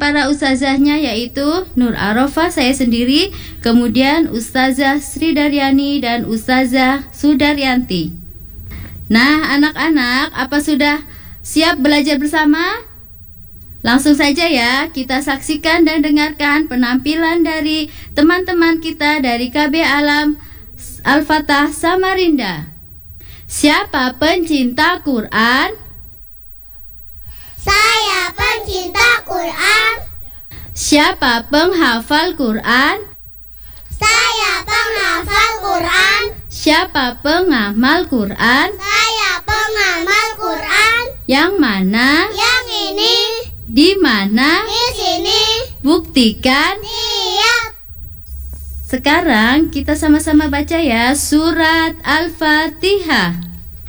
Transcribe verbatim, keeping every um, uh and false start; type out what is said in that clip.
para ustazahnya, yaitu Nur Arafah, saya sendiri, kemudian Ustazah Sri Daryani dan Ustazah Sudaryanti. Nah, anak-anak, apa sudah siap belajar bersama? Langsung saja ya, kita saksikan dan dengarkan penampilan dari teman-teman kita dari K B Alam Al-Fatah Samarinda. Siapa pencinta Quran? Saya pencinta Quran. Siapa penghafal Quran? Saya penghafal Quran. Siapa pengamal Quran? Saya pengamal Quran. Yang mana? Yang ini. Di mana? Di sini. Buktikan. Siap. Sekarang kita sama-sama baca ya surat Al-Fatihah.